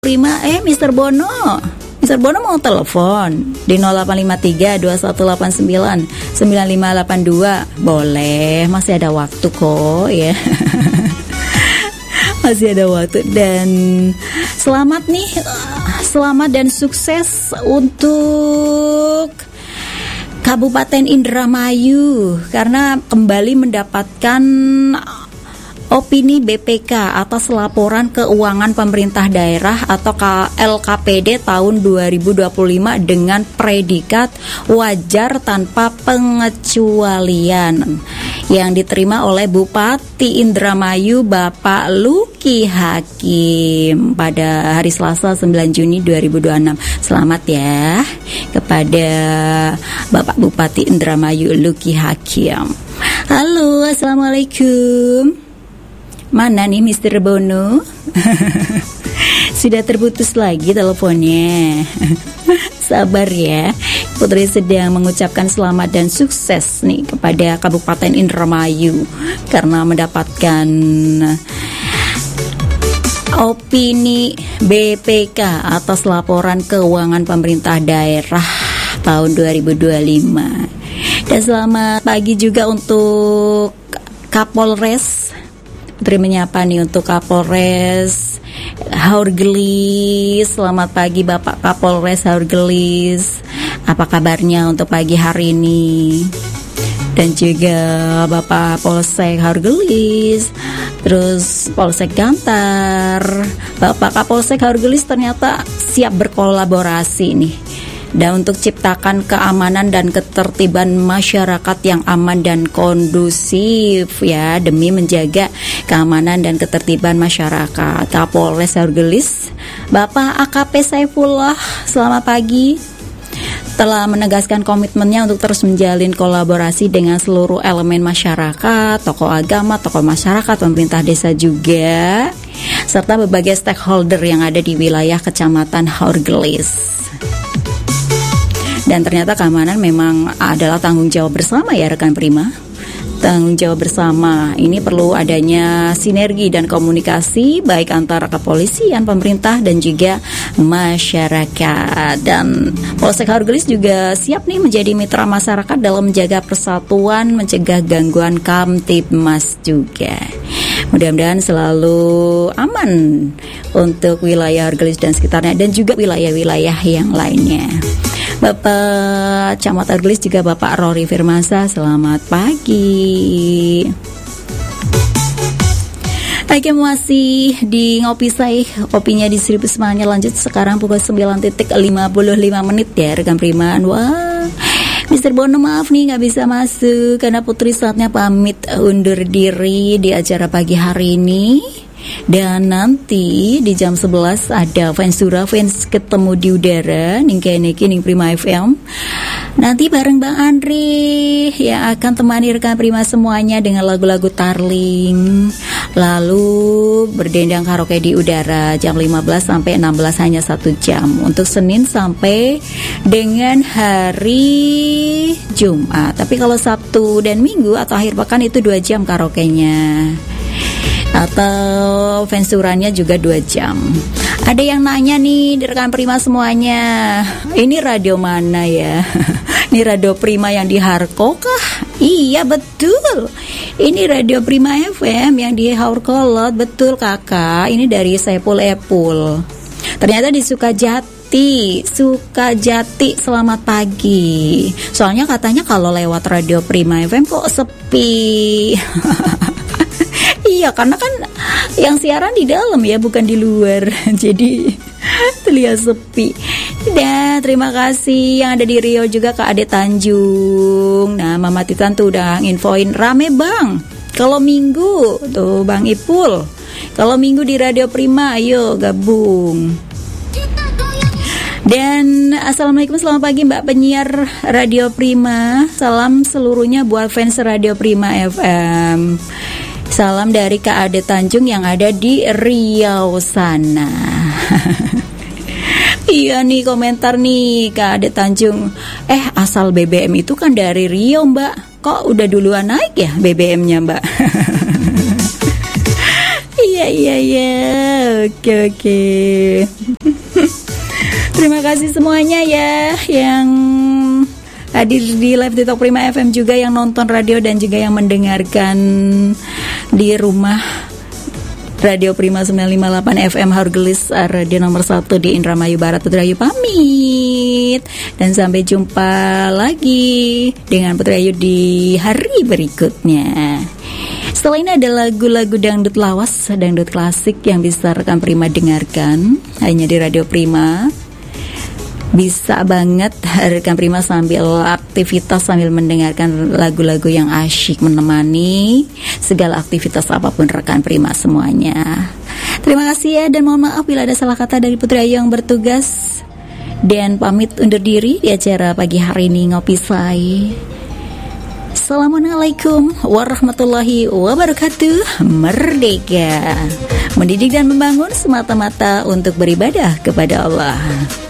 5 Mr. Bono mau telepon di 0853 2189 9582. Boleh, masih ada waktu kok ya. Masih ada waktu. Dan selamat dan sukses untuk Kabupaten Indramayu karena kembali mendapatkan opini BPK atas laporan keuangan pemerintah daerah atau LKPD tahun 2025 dengan predikat wajar tanpa pengecualian yang diterima oleh Bupati Indramayu Bapak Luki Hakim pada hari Selasa 9 Juni 2026. Selamat ya kepada Bapak Bupati Indramayu Luki Hakim. Halo, assalamualaikum. Mana nih Mr. Bono? Sudah terputus lagi teleponnya. Sabar ya. Putri sedang mengucapkan selamat dan sukses nih kepada Kabupaten Indramayu karena mendapatkan opini BPK atas laporan keuangan pemerintah daerah tahun 2025. Dan selamat pagi juga untuk Kapolres. Putri menyapa nih untuk Kapolres Haurgelis. Selamat pagi Bapak Kapolres Haurgelis. Apa kabarnya untuk pagi hari ini? Dan juga Bapak Polsek Haurgelis, terus Polsek Gantar. Bapak Kapolsek Haurgelis ternyata siap berkolaborasi nih. Dan untuk ciptakan keamanan dan ketertiban masyarakat yang aman dan kondusif ya, demi menjaga keamanan dan ketertiban masyarakat. Kapolres Haurgelis Bapak AKP Saifullah, selamat pagi, telah menegaskan komitmennya untuk terus menjalin kolaborasi dengan seluruh elemen masyarakat, tokoh agama, tokoh masyarakat, pemerintah desa juga, serta berbagai stakeholder yang ada di wilayah Kecamatan Haurgelis. Dan ternyata keamanan memang adalah tanggung jawab bersama ya rekan Prima. Tanggung jawab bersama ini perlu adanya sinergi dan komunikasi baik antara kepolisian, pemerintah dan juga masyarakat. Dan Polsek Haurgelis juga siap nih menjadi mitra masyarakat dalam menjaga persatuan, mencegah gangguan Kamtibmas juga. Mudah-mudahan selalu aman untuk wilayah Haurgelis dan sekitarnya dan juga wilayah-wilayah yang lainnya. Bapak Camat Haurgelis juga Bapak Rory Firmansyah, selamat pagi. Oke, masih di Ngopi Say, kopinya di Seribu Semuanya lanjut sekarang pukul 9.55 ya rekan Prima. Wah, Mr. Bono maaf nih gak bisa masuk karena Putri saatnya pamit undur diri di acara pagi hari ini. Dan nanti di jam 11 ada fans ketemu di udara ning Prima FM. Nanti bareng Bang Andri yang akan temani rekan Prima semuanya dengan lagu-lagu Tarling. Lalu berdendang karaoke di udara jam 15 sampai 16 hanya 1 jam untuk Senin sampai dengan hari Jumat. Tapi kalau Sabtu dan Minggu atau akhir pekan itu 2 jam karaoke-nya. Atau fansurannya juga 2 jam. Ada yang nanya nih di rekan Prima semuanya, ini radio mana ya? Ini radio Prima yang di Harko kah? Iya betul, ini radio Prima FM yang di Haurkolot. Betul kakak, ini dari Saipul Epul. Ternyata di Sukajati, selamat pagi. Soalnya katanya kalau lewat radio Prima FM kok sepi. Iya, karena kan yang siaran di dalam ya, bukan di luar. Jadi terlihat sepi. Dan terima kasih yang ada di Rio juga Kak Ade Tanjung. Nah, Mama Titan tuh udah nginfoin rame bang. Kalau Minggu tuh Bang Ipul. Kalau Minggu di Radio Prima, ayo gabung. Dan assalamualaikum, selamat pagi Mbak penyiar Radio Prima. Salam seluruhnya buat fans Radio Prima FM. Salam dari Kak Ade Tanjung yang ada di Riau sana. Iya nih komentar nih Kak Ade Tanjung. Asal BBM itu kan dari Riau Mbak. Kok udah duluan naik ya BBM-nya Mbak? Iya. Oke. Terima kasih semuanya ya yang hadir di live di Talk Prima FM, juga yang nonton radio dan juga yang mendengarkan di rumah. Radio Prima 958 FM Hargelis, radio nomor 1 di Indramayu Barat. Putrayu pamit dan sampai jumpa lagi dengan Putrayu di hari berikutnya. Setelah ini ada lagu-lagu dangdut lawas, dangdut klasik yang bisa rekan Prima dengarkan hanya di Radio Prima. Bisa banget rekan Prima sambil aktivitas, sambil mendengarkan lagu-lagu yang asyik menemani segala aktivitas apapun rekan Prima semuanya. Terima kasih ya, dan mohon maaf bila ada salah kata dari Putri Ayu yang bertugas. Dan pamit undur diri di acara pagi hari ini Ngopi Say. Assalamualaikum warahmatullahi wabarakatuh. Merdeka, mendidik dan membangun semata-mata untuk beribadah kepada Allah.